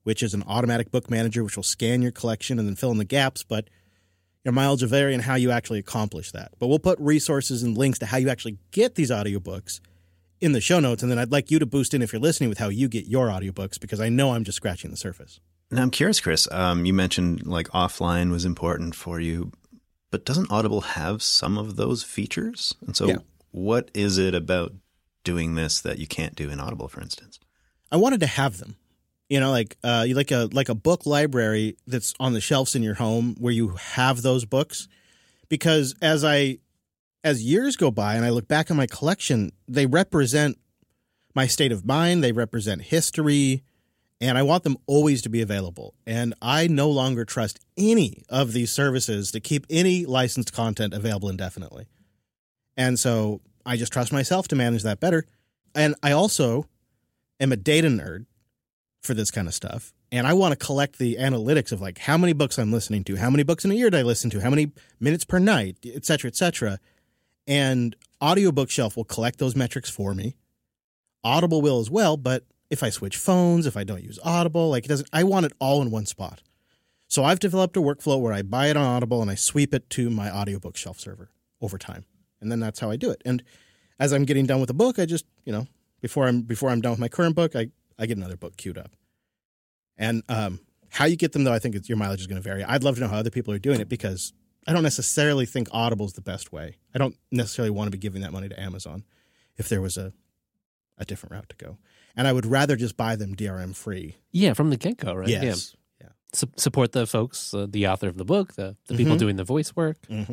which is an automatic book manager which will scan your collection and then fill in the gaps, but your mileage will vary in how you actually accomplish that. But we'll put resources and links to how you actually get these audiobooks in the show notes, and then I'd like you to boost in if you're listening with how you get your audiobooks, because I know I'm just scratching the surface. Now, I'm curious, Chris, you mentioned like offline was important for you, but doesn't Audible have some of those features? And so what is it about doing this that you can't do in Audible, for instance? I wanted to have them. You know, like a book library that's on the shelves in your home where you have those books, because as years go by and I look back on my collection, they represent my state of mind, they represent history, and I want them always to be available. And I no longer trust any of these services to keep any licensed content available indefinitely. And so I just trust myself to manage that better. And I also am a data nerd for this kind of stuff. And I want to collect the analytics of like how many books I'm listening to, how many books in a year did I listen to, how many minutes per night, et cetera, et cetera. And Audiobookshelf will collect those metrics for me. Audible will as well, but if I switch phones, if I don't use Audible, like it doesn't, I want it all in one spot. So I've developed a workflow where I buy it on Audible and I sweep it to my Audiobookshelf server over time. And then that's how I do it. And as I'm getting done with a book, I just, you know, before I'm done with my current book, I get another book queued up. And how you get them, though, I think your mileage is going to vary. I'd love to know how other people are doing it, because I don't necessarily think Audible is the best way. I don't necessarily want to be giving that money to Amazon if there was a different route to go. And I would rather just buy them DRM free. Yeah, from the get-go, right? Yes. Yeah. Support the folks, the author of the book, the people doing the voice work.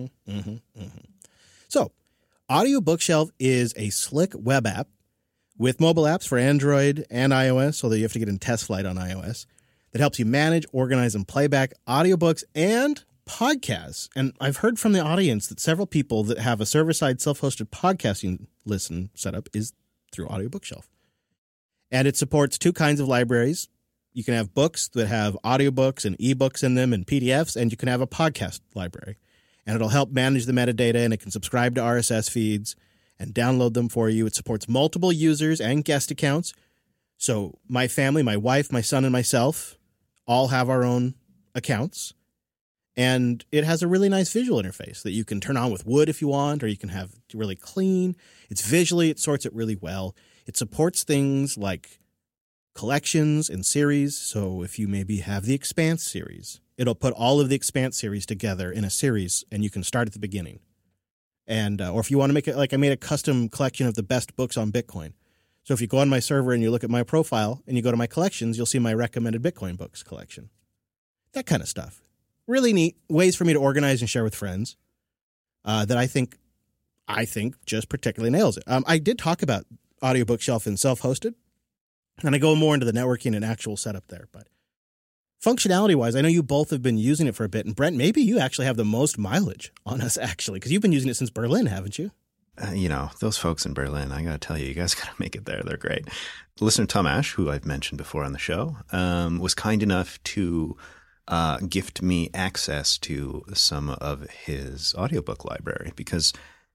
So, Audiobookshelf is a slick web app with mobile apps for Android and iOS, although you have to get in test flight on iOS, that helps you manage, organize, and play back audiobooks and podcasts. And I've heard from the audience that several people that have a server-side self-hosted podcasting listen setup is through Audiobookshelf. And it supports two kinds of libraries. You can have books that have audiobooks and ebooks in them and PDFs, and you can have a podcast library. And it'll help manage the metadata, and it can subscribe to RSS feeds and download them for you. It supports multiple users and guest accounts. So my family, my wife, my son, and myself all have our own accounts. And it has a really nice visual interface that you can turn on with wood if you want, or you can have really clean. It sorts it really well. It supports things like collections and series. So if you maybe have the Expanse series, it'll put all of the Expanse series together in a series, and you can start at the beginning. And or if you want to make it, like I made a custom collection of the best books on Bitcoin. So if you go on my server and you look at my profile and you go to my collections, you'll see my recommended Bitcoin books collection. That kind of stuff. Really neat ways for me to organize and share with friends that I think just particularly nails it. I did talk about Audiobookshelf and self-hosted, and I go more into the networking and actual setup there. But functionality-wise, I know you both have been using it for a bit. And Brent, maybe you actually have the most mileage on us, actually, because you've been using it since Berlin, haven't you? Those folks in Berlin, I got to tell you, you guys got to make it there. They're great. Listener Tom Ash, who I've mentioned before on the show, was kind enough to gift me access to some of his audiobook library because,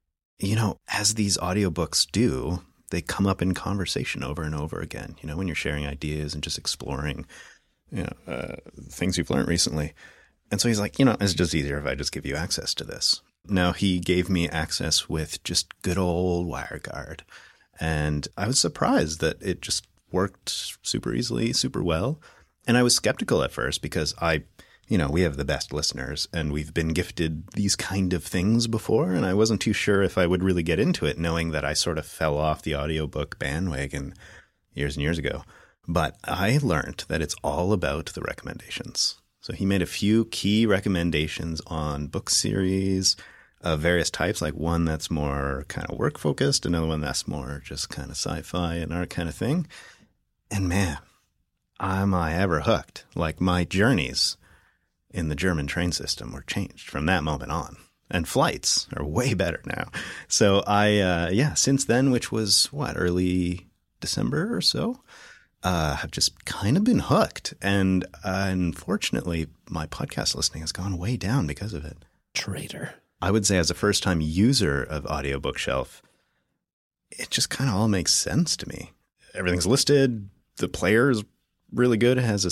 as these audiobooks do, they come up in conversation over and over again, when you're sharing ideas and just exploring things you've learned recently. And so he's like, it's just easier if I just give you access to this. Now, he gave me access with just good old WireGuard. And I was surprised that it just worked super easily, super well. And I was skeptical at first because we have the best listeners and we've been gifted these kind of things before. And I wasn't too sure if I would really get into it, knowing that I sort of fell off the audiobook bandwagon years and years ago. But I learned that it's all about the recommendations. So he made a few key recommendations on book series of various types, like one that's more kind of work focused, another one that's more just kind of sci-fi and art kind of thing. And man, am I ever hooked. Like my journeys in the German train system were changed from that moment on. And flights are way better now. So since then, which was early December or so, I've just kind of been hooked. And unfortunately, my podcast listening has gone way down because of it. Traitor. I would say as a first-time user of Audiobookshelf, it just kind of all makes sense to me. Everything's listed. The player is really good. It has a